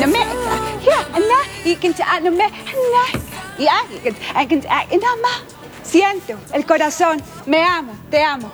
Siento el corazón, me amo, te amo.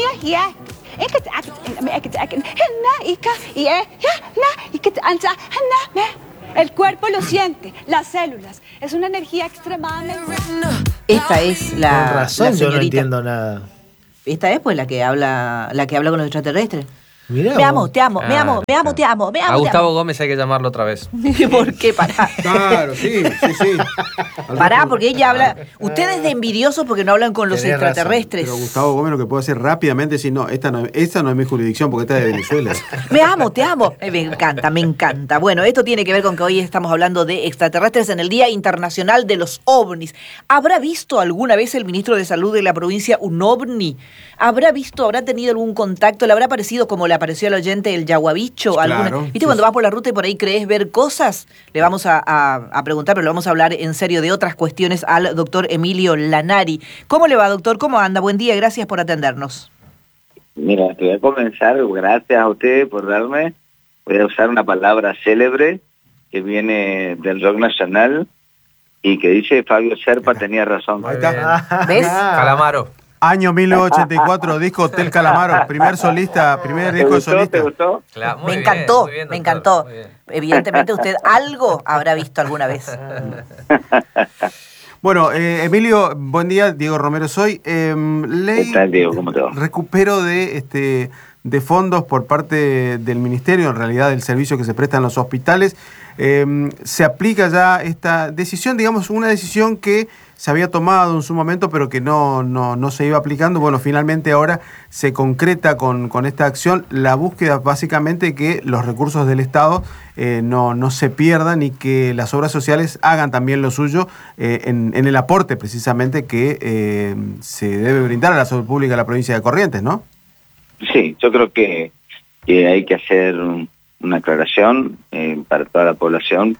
El cuerpo lo siente, las células. Es una energía extremadamente... Esta es la... Con razón, la yo no señorita. entiendo nada. Esta es pues la que habla con los extraterrestres. Mirá, Me amo, vos. te amo, me amo, me amo, te amo, me amo. A te Gustavo amo. Gómez hay que llamarlo otra vez. ¿Por qué? Pará. Claro, sí. Pará, porque ella habla... Ustedes de envidiosos porque no hablan con los Tenés razón, extraterrestres. Pero Gustavo Gómez lo que puede hacer rápidamente es decir, no, esta no es mi jurisdicción porque esta es de Venezuela. Me amo, te amo. Me encanta, me encanta. Bueno, esto tiene que ver con que hoy estamos hablando de extraterrestres en el Día Internacional de los OVNIs. ¿Habrá visto alguna vez el ministro de Salud de la provincia un OVNI? ¿Habrá tenido algún contacto? ¿Le habrá parecido como le apareció al oyente el yaguabicho? Claro, ¿Viste sí, cuando sí. vas por la ruta y por ahí crees ver cosas? Le vamos a preguntar, pero le vamos a hablar en serio de otras cuestiones al doctor Emilio Lanari. ¿Cómo le va, doctor? ¿Cómo anda? Buen día, gracias por atendernos. Mira, te voy a comenzar, gracias a ustedes por darme, voy a usar una palabra célebre que viene del rock nacional y que dice Fabio Serpa tenía razón. Ahí está. ¿Ves? Calamaro. Año 1984, disco Hotel Calamaro, primer disco de ¿Te solista. gustó? Me encantó, muy bien, me doctor, encantó. muy bien. Evidentemente usted algo habrá visto alguna vez. Bueno, Emilio, buen día, Diego Romero soy. Ley ¿Qué tal, Diego? ¿Cómo te va? recupero de fondos por parte del Ministerio, en realidad del servicio que se presta en los hospitales. Se aplica ya esta decisión, digamos, una decisión que se había tomado en su momento, pero que no se iba aplicando. Bueno, finalmente ahora se concreta con esta acción la búsqueda básicamente de que los recursos del Estado no se pierdan y que las obras sociales hagan también lo suyo en el aporte precisamente que se debe brindar a la salud pública de la provincia de Corrientes, ¿no? Sí, yo creo que hay que hacer una aclaración para toda la población.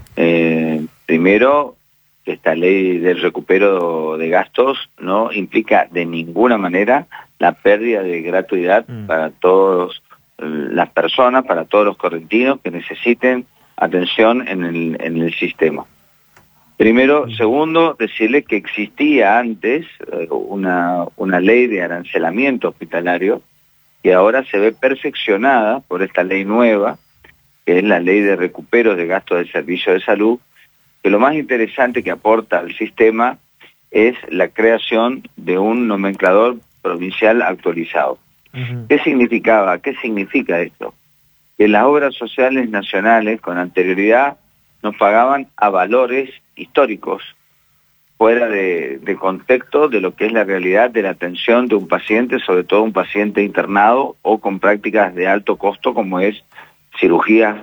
Primero, que esta ley del recupero de gastos no implica de ninguna manera la pérdida de gratuidad para todas las personas, para todos los correntinos que necesiten atención en el sistema. Primero. Segundo, decirle que existía antes una ley de arancelamiento hospitalario que ahora se ve perfeccionada por esta ley nueva, que es la ley de recupero de gastos del servicio de salud, que lo más interesante que aporta al sistema es la creación de un nomenclador provincial actualizado. ¿Qué significa esto? Que las obras sociales nacionales con anterioridad nos pagaban a valores históricos, fuera de contexto de lo que es la realidad de la atención de un paciente, sobre todo un paciente internado o con prácticas de alto costo como es cirugías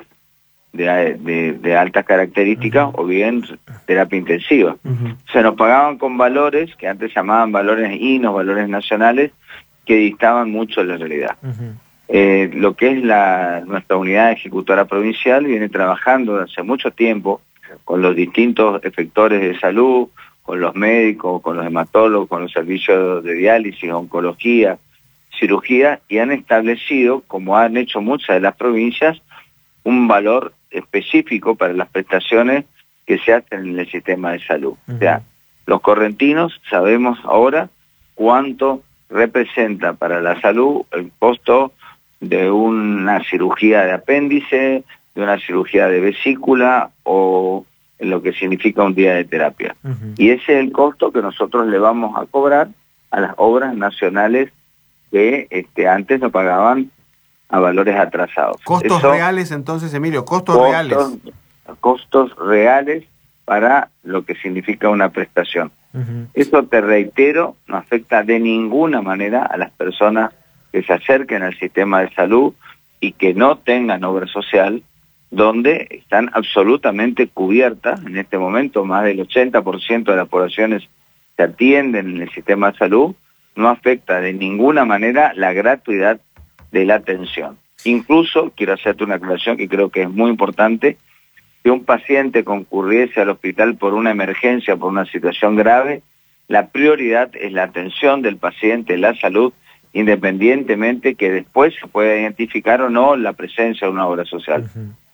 de altas características o bien terapia intensiva. Se nos pagaban con valores que antes llamaban valores INOS, valores nacionales, que distaban mucho de la realidad. Lo que es nuestra unidad ejecutora provincial viene trabajando desde hace mucho tiempo con los distintos efectores de salud, con los médicos, con los hematólogos, con los servicios de diálisis, oncología, cirugía, y han establecido, como han hecho muchas de las provincias, un valor específico para las prestaciones que se hacen en el sistema de salud. O sea, los correntinos sabemos ahora cuánto representa para la salud el costo de una cirugía de apéndice, de una cirugía de vesícula o en lo que significa un día de terapia. Y ese es el costo que nosotros le vamos a cobrar a las obras nacionales que antes no pagaban a valores atrasados. Costos reales entonces, Emilio, costos reales. Costos reales para lo que significa una prestación. Eso, te reitero, no afecta de ninguna manera a las personas que se acerquen al sistema de salud y que no tengan obra social, donde están absolutamente cubiertas. En este momento más del 80% de las poblaciones se atienden en el sistema de salud. No afecta de ninguna manera la gratuidad de la atención. Incluso, quiero hacerte una aclaración que creo que es muy importante, si un paciente concurriese al hospital por una emergencia, por una situación grave, la prioridad es la atención del paciente, la salud, independientemente que después se pueda identificar o no la presencia de una obra social.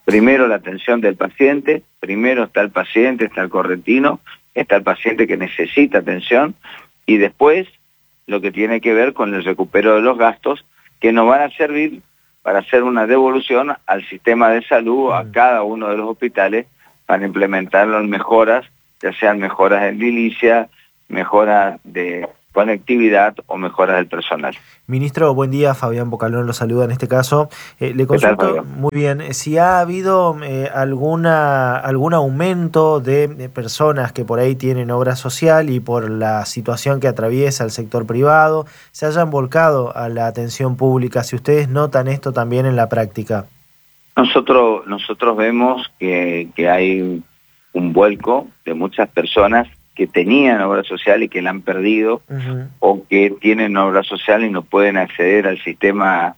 Primero la atención del paciente, primero está el paciente, está el correntino, está el paciente que necesita atención, y después lo que tiene que ver con el recupero de los gastos que nos van a servir para hacer una devolución al sistema de salud, a cada uno de los hospitales, para implementar las mejoras, ya sean mejoras en edilicia, mejoras de conectividad o mejoras del personal. Ministro, buen día. Fabián Bocalón lo saluda en este caso. Le consulto muy bien si ha habido algún aumento de personas que por ahí tienen obra social y por la situación que atraviesa el sector privado se hayan volcado a la atención pública. Si ustedes notan esto también en la práctica. Nosotros vemos que hay un vuelco de muchas personas que tenían obra social y que la han perdido, o que tienen obra social y no pueden acceder al sistema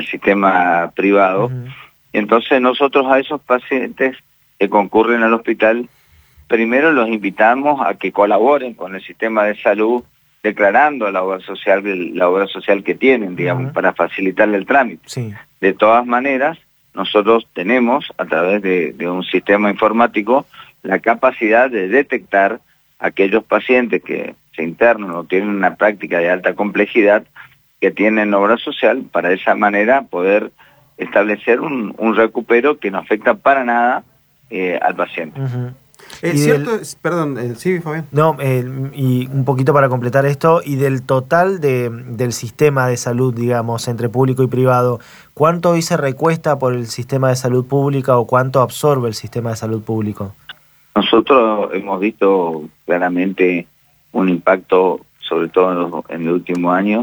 privado. Entonces nosotros a esos pacientes que concurren al hospital, primero los invitamos a que colaboren con el sistema de salud, declarando la obra social que tienen, digamos, para facilitarle el trámite. Sí. De todas maneras, nosotros tenemos, a través de un sistema informático, la capacidad de detectar aquellos pacientes que se internan o tienen una práctica de alta complejidad, que tienen obra social, para de esa manera poder establecer un recupero que no afecta para nada al paciente. Es cierto, perdón, sí, Fabián. No, y un poquito para completar esto, y del total del sistema de salud, digamos, entre público y privado, ¿cuánto hoy se recuesta por el sistema de salud pública o cuánto absorbe el sistema de salud público? Nosotros hemos visto claramente un impacto, sobre todo en el último año,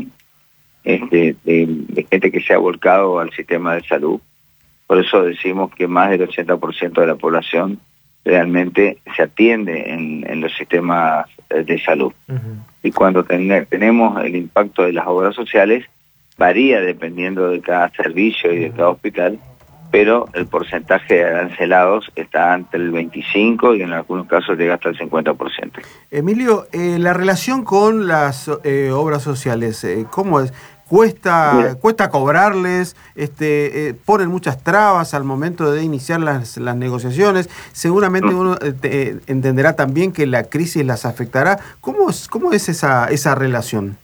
de gente que se ha volcado al sistema de salud. Por eso decimos que más del 80% de la población realmente se atiende en los sistemas de salud. Y cuando tenemos el impacto de las obras sociales, varía dependiendo de cada servicio y de cada hospital, pero el porcentaje de arancelados está entre el 25% y en algunos casos llega hasta el 50%. Emilio, la relación con las obras sociales, ¿cómo es? ¿Cuesta cobrarles? ¿Ponen muchas trabas al momento de iniciar las negociaciones? Seguramente uno entenderá también que la crisis las afectará. ¿Cómo es esa relación?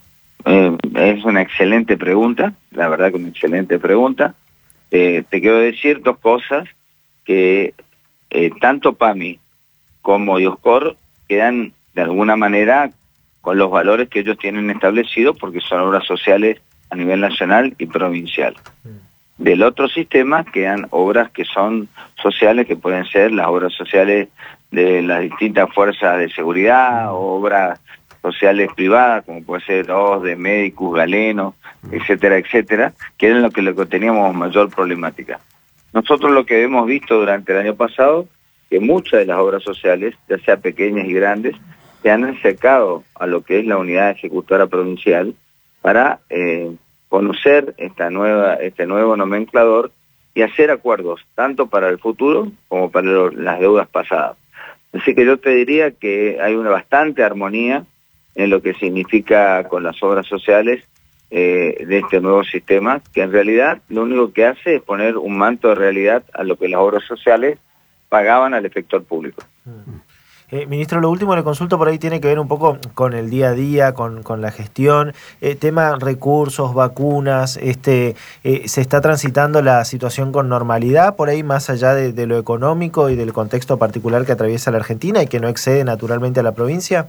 Es una excelente pregunta, la verdad que una excelente pregunta. Te quiero decir dos cosas, que tanto PAMI como Dioscor quedan de alguna manera con los valores que ellos tienen establecidos, porque son obras sociales a nivel nacional y provincial. Del otro sistema quedan obras que son sociales, que pueden ser las obras sociales de las distintas fuerzas de seguridad, o obras sociales privadas, como puede ser de Médicus, Galeno, etcétera, etcétera, que era lo que teníamos mayor problemática. Nosotros lo que hemos visto durante el año pasado, que muchas de las obras sociales, ya sea pequeñas y grandes, se han acercado a lo que es la unidad ejecutora provincial para conocer este nuevo nomenclador y hacer acuerdos, tanto para el futuro como para las deudas pasadas. Así que yo te diría que hay una bastante armonía en lo que significa con las obras sociales de este nuevo sistema, que en realidad lo único que hace es poner un manto de realidad a lo que las obras sociales pagaban al efector público. Ministro, lo último le consulto por ahí tiene que ver un poco con el día a día, con la gestión, tema recursos, vacunas, ¿se está transitando la situación con normalidad por ahí, más allá de lo económico y del contexto particular que atraviesa la Argentina y que no excede naturalmente a la provincia?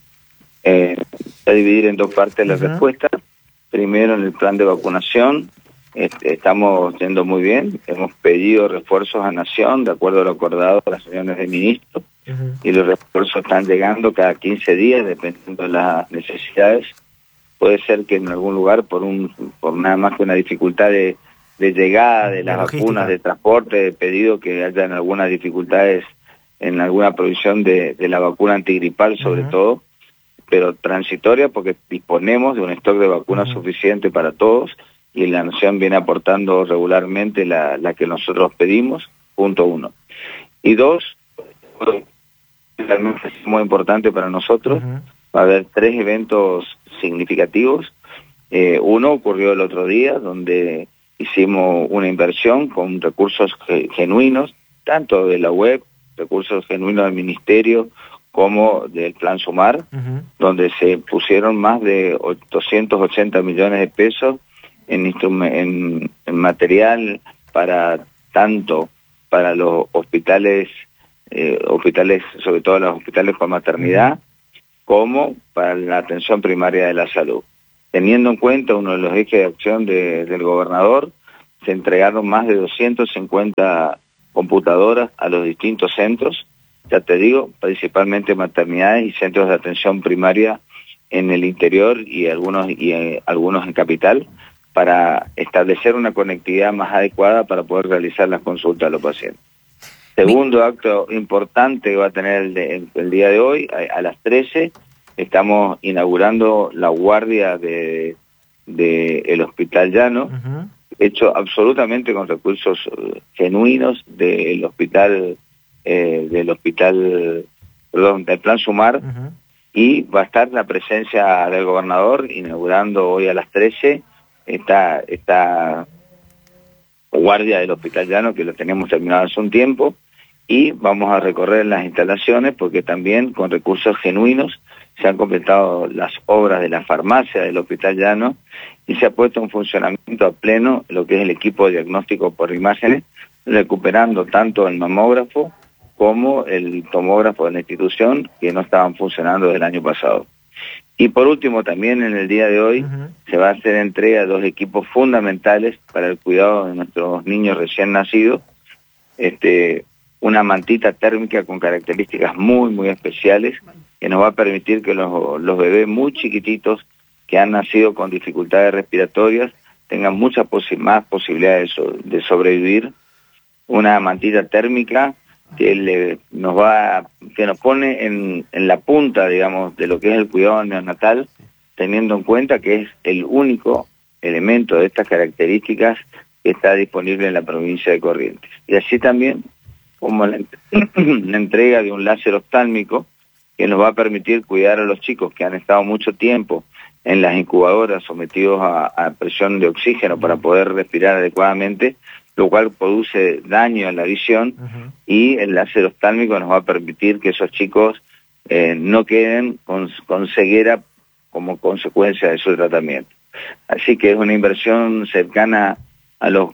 Voy a dividir en dos partes la respuesta. Primero, en el plan de vacunación, estamos yendo muy bien. Hemos pedido refuerzos a Nación, de acuerdo a lo acordado en las reuniones de ministros, y los refuerzos están llegando cada 15 días, dependiendo de las necesidades. Puede ser que en algún lugar, por nada más que una dificultad de llegada de las vacunas, de transporte, de pedido, que hayan algunas dificultades en alguna provisión de la vacuna antigripal, sobre todo, pero transitoria, porque disponemos de un stock de vacunas suficiente para todos, y la Nación viene aportando regularmente la que nosotros pedimos, punto uno. Y dos, realmente es muy importante para nosotros, va a haber 3 eventos significativos. Uno ocurrió el otro día, donde hicimos una inversión con recursos genuinos tanto de la web, recursos genuinos del Ministerio, como del Plan Sumar, donde se pusieron más de 280 millones de pesos en material tanto para los hospitales, sobre todo los hospitales con maternidad, como para la atención primaria de la salud. Teniendo en cuenta uno de los ejes de acción del gobernador, se entregaron más de 250 computadoras a los distintos centros, ya te digo, principalmente maternidades y centros de atención primaria en el interior y algunos en capital, para establecer una conectividad más adecuada para poder realizar las consultas a los pacientes. Segundo acto importante que va a tener el día de hoy, a las 13, estamos inaugurando la guardia del Hospital Llano, hecho absolutamente con recursos genuinos del Plan Sumar, y va a estar la presencia del gobernador inaugurando hoy a las 13 esta guardia del Hospital Llano, que lo teníamos terminado hace un tiempo, y vamos a recorrer las instalaciones porque también con recursos genuinos se han completado las obras de la farmacia del Hospital Llano y se ha puesto en funcionamiento a pleno lo que es el equipo de diagnóstico por imágenes, recuperando tanto el mamógrafo como el tomógrafo de la institución, que no estaban funcionando desde el año pasado. Y por último, también en el día de hoy se va a hacer entrega de 2 equipos fundamentales para el cuidado de nuestros niños recién nacidos, una mantita térmica con características muy, muy especiales, que nos va a permitir que los bebés muy chiquititos que han nacido con dificultades respiratorias tengan muchas más posibilidades de sobrevivir. Una mantita térmica que nos pone en la punta, digamos, de lo que es el cuidado neonatal, teniendo en cuenta que es el único elemento de estas características que está disponible en la provincia de Corrientes. Y así también como la entrega de un láser oftálmico que nos va a permitir cuidar a los chicos que han estado mucho tiempo en las incubadoras sometidos a presión de oxígeno para poder respirar adecuadamente, lo cual produce daño en la visión, y el láser oftálmico nos va a permitir que esos chicos no queden con ceguera como consecuencia de su tratamiento. Así que es una inversión cercana a los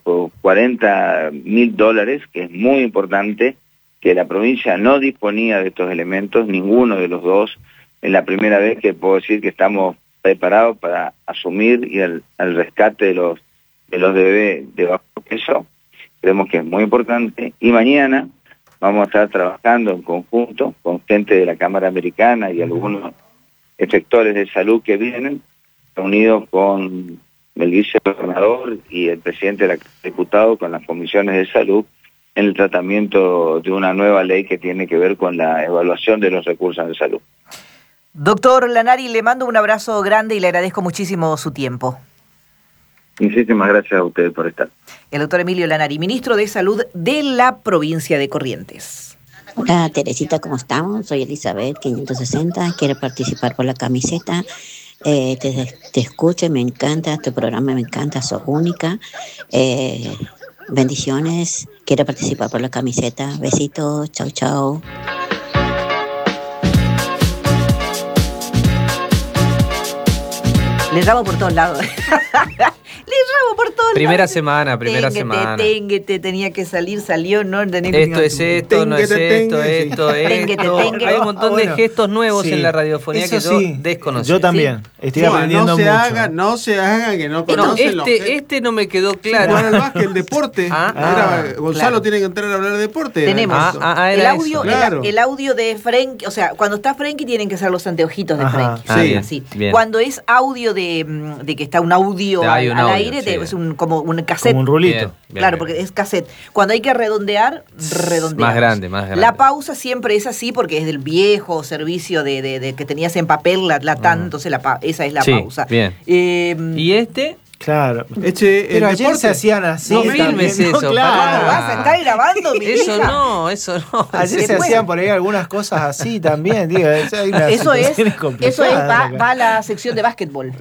$40.000, que es muy importante, que la provincia no disponía de estos elementos, ninguno de los dos. Es la primera vez que puedo decir que estamos preparados para asumir el rescate de los bebés de bajo peso. Creemos que es muy importante. Y mañana vamos a estar trabajando en conjunto con gente de la Cámara Americana y algunos efectores de salud que vienen, reunidos con el vicegobernador y el presidente de la Cámara de Diputados, con las comisiones de salud, en el tratamiento de una nueva ley que tiene que ver con la evaluación de los recursos de salud. Doctor Lanari, le mando un abrazo grande y le agradezco muchísimo su tiempo. Muchísimas gracias a ustedes por estar. El doctor Emilio Lanari, ministro de Salud de la provincia de Corrientes. Hola Teresita, ¿cómo estamos? Soy Elizabeth, 560, quiero participar por la camiseta. Te escucho, me encanta, tu programa me encanta, sos única. Bendiciones, quiero participar por la camiseta. Besitos, chau, chau. Le llamo por todos lados. Le llamo por todos Primera lados. semana. Tenía que salir, salió, no. Esto es esto, no es esto. Hay un montón de gestos nuevos en la radiofonía que yo desconocía. Yo también. Estoy aprendiendo mucho. No se haga que no conocen este no me quedó claro. Bueno, el básquet, el deporte. Gonzalo tiene que entrar a hablar de deporte. Tenemos el audio de Frenkie, o sea, cuando está Frenkie tienen que ser los anteojitos de Frenkie. Sí. Cuando es audio de que está un audio al aire, es como un cassette. Como un rulito. Claro, porque es cassette. Cuando hay que redondear. Más grande. La pausa siempre es así porque es del viejo servicio de que tenías en papel la tanto, esa es la pausa. Bien. ¿Y este? Claro. Pero ayer se hacían así. No filmes eso. No, claro. ¿Vas a estar grabando, mi Eso hija? eso no. Ayer se hacían por ahí algunas cosas así también. Digo, eso es va a la sección de básquetbol.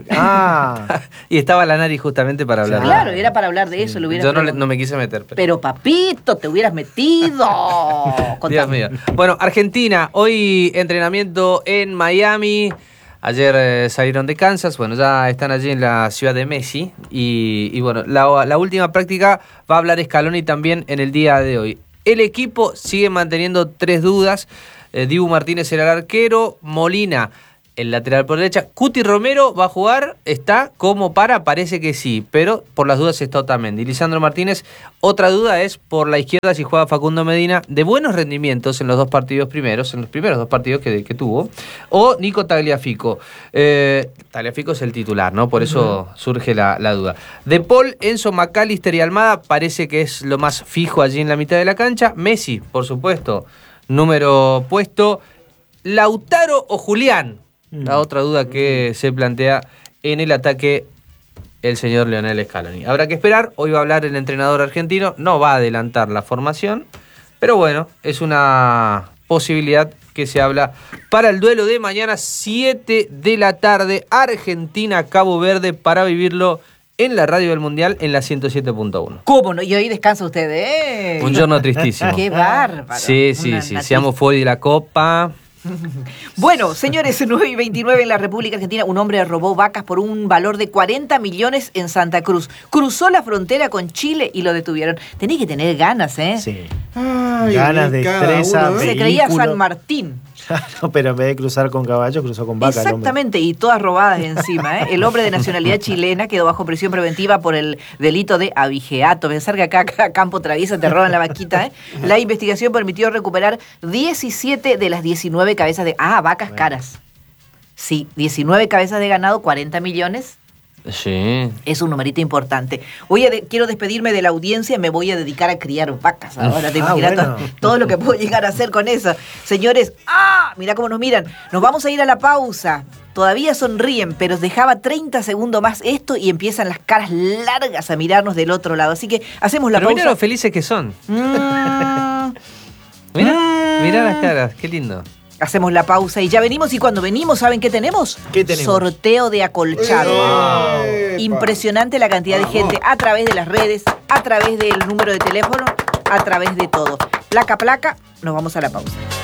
Y estaba la Nari justamente para hablar. Claro, era para hablar de eso. Yo no me quise meter. Pero papito, te hubieras metido. Dios mío. Bueno, Argentina, hoy entrenamiento en Miami. Ayer salieron de Kansas, bueno, ya están allí en la ciudad de Messi. Y bueno, la última práctica va a hablar Scaloni también en el día de hoy. El equipo sigue manteniendo 3 dudas. Dibu Martínez será el arquero, Molina el lateral por derecha. Cuti Romero va a jugar, parece que sí, pero por las dudas está Otamendi. Lisandro Martínez, otra duda es por la izquierda si juega Facundo Medina, de buenos rendimientos en los primeros 2 partidos que tuvo, o Nico Tagliafico. Tagliafico es el titular, ¿no? Por eso surge la duda. De Paul, Enzo, McAllister y Almada parece que es lo más fijo allí en la mitad de la cancha. Messi, por supuesto, número puesto. Lautaro o Julián. La otra duda que se plantea en el ataque el señor Lionel Scaloni. Habrá que esperar, hoy va a hablar el entrenador argentino, no va a adelantar la formación, pero bueno, es una posibilidad que se habla para el duelo de mañana, 7 de la tarde, Argentina-Cabo Verde, para vivirlo en la radio del Mundial en la 107.1. ¿Cómo no? Y hoy descansa usted, ¿eh? Un giorno tristísimo. ¡Qué bárbaro! Sí, siamo fuori la Copa. Bueno, señores, 9:29 en la República Argentina, un hombre robó vacas por un valor de 40 millones en Santa Cruz. Cruzó la frontera con Chile y lo detuvieron. Tenía que tener ganas, ¿eh? Sí. Ganas, destreza, se creía San Martín. Claro, pero en vez de cruzar con caballo, cruzó con vaca. Exactamente, y todas robadas encima, ¿eh? El hombre de nacionalidad chilena quedó bajo prisión preventiva por el delito de abigeato. Pensar que acá Campo Traviesa te roban la vaquita, ¿eh? La investigación permitió recuperar 17 de las 19 cabezas de... vacas caras. Sí, 19 cabezas de ganado, 40 millones. Sí. Es un numerito importante. Quiero despedirme de la audiencia y me voy a dedicar a criar vacas. Ahora te imaginas todo lo que puedo llegar a hacer con eso. Señores, mirá cómo nos miran. Nos vamos a ir a la pausa. Todavía sonríen, pero dejaba 30 segundos más esto y empiezan las caras largas a mirarnos del otro lado. Así que hacemos la pausa. Mira lo felices que son. Mirá las caras, qué lindo. Hacemos la pausa y ya venimos, y cuando venimos, ¿saben qué tenemos? ¿Qué tenemos? Sorteo de acolchado. Impresionante la cantidad de gente a través de las redes, a través del número de teléfono, a través de todo. Placa, nos vamos a la pausa.